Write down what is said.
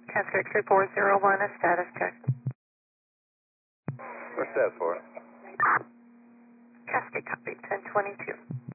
Cascade 3401, a status check. What's that for? Cascade copy 1022.